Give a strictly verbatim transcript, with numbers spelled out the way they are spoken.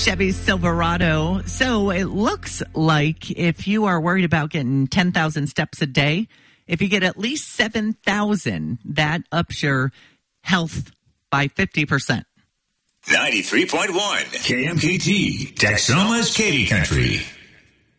Chevy Silverado. So it looks like if you are worried about getting ten thousand steps a day, if you get at least seven thousand, that ups your health by fifty percent. ninety-three point one K M K T, Texoma's Katy Country.